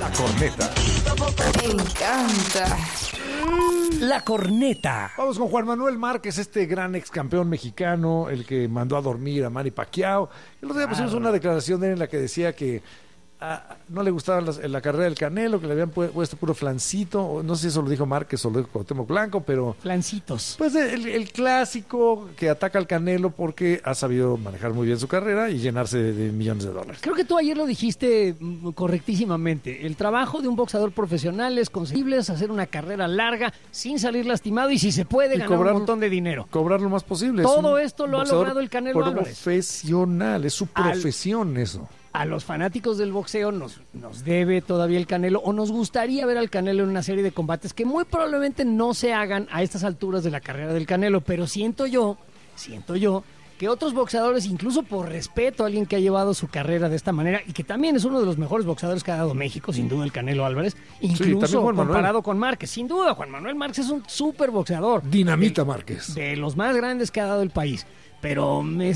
La corneta. Me encanta. La corneta. Vamos con Juan Manuel Márquez, este gran ex campeón mexicano, el que mandó a dormir a Manny Pacquiao. El otro día pusimos una declaración de él en la que decía que no le gustaba la carrera del Canelo, que le habían puesto puro flancito. No sé si eso lo dijo Márquez o lo dijo Cuauhtémoc Blanco, pero... Flancitos. Pues el clásico que ataca al Canelo porque ha sabido manejar muy bien su carrera y llenarse de millones de dólares. Creo que tú ayer lo dijiste correctísimamente. El trabajo de un boxeador profesional es conseguible, es hacer una carrera larga sin salir lastimado y si se puede ganar un montón de dinero. Cobrar lo más posible. Todo esto lo ha logrado el Canelo Álvarez. Profesional, es su profesión eso. A los fanáticos del boxeo nos debe todavía el Canelo, o nos gustaría ver al Canelo en una serie de combates que muy probablemente no se hagan a estas alturas de la carrera del Canelo, pero siento yo que otros boxeadores, incluso por respeto a alguien que ha llevado su carrera de esta manera y que también es uno de los mejores boxeadores que ha dado México, sin duda el Canelo Álvarez, incluso comparado con Márquez, sin duda Juan Manuel Márquez es un súper boxeador. Dinamita Márquez. De los más grandes que ha dado el país. Pero me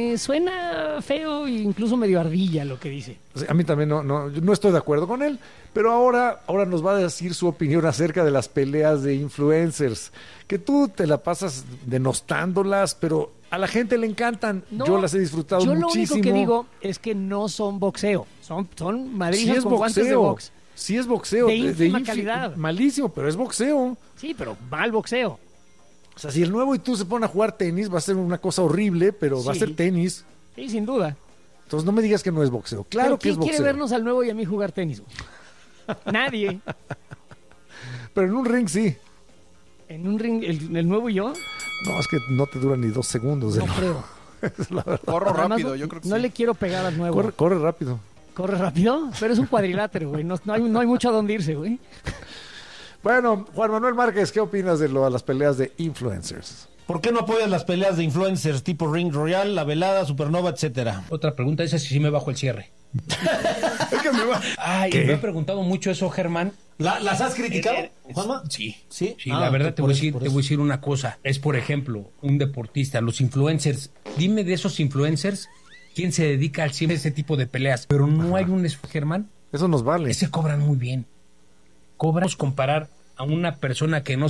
suena feo e incluso medio ardilla lo que dice. A mí también no estoy de acuerdo con él, pero ahora nos va a decir su opinión acerca de las peleas de influencers, que tú te la pasas denostándolas, pero a la gente le encantan. No, yo las he disfrutado muchísimo. Yo lo único que digo es que no son boxeo, son madrijas con guantes de box. Sí es boxeo. De ínfima calidad. Malísimo, pero es boxeo. Sí, pero mal boxeo. O sea, si el Nuevo y tú se ponen a jugar tenis, va a ser una cosa horrible, pero va a ser tenis. Sí, sin duda. Entonces no me digas que no es boxeo. Claro que es boxeo. ¿Quién quiere vernos al Nuevo y a mí jugar tenis? Nadie. Pero en un ring sí. ¿En un ring el Nuevo y yo? No, es que no te dura ni 2 segundos. No creo. Es la verdad. Corro rápido, yo creo que no le quiero pegar al Nuevo. Corre rápido. ¿Corre rápido? Pero es un cuadrilátero, güey. No hay mucho a dónde irse, güey. Bueno, Juan Manuel Márquez, ¿qué opinas de las peleas de influencers? ¿Por qué no apoyas las peleas de influencers tipo Ring Royal, La Velada, Supernova, etcétera? Otra pregunta, esa si sí me bajo el cierre. Ay, me he preguntado mucho eso, Germán. ¿Las has criticado, Juanma? Sí. Sí, La verdad te voy a decir una cosa. Es, por ejemplo, un deportista, los influencers. Dime de esos influencers, ¿quién se dedica al siempre a ese tipo de peleas? Pero no hay un Germán. Eso nos vale. Ese cobran muy bien. Cobramos comparar a una persona que no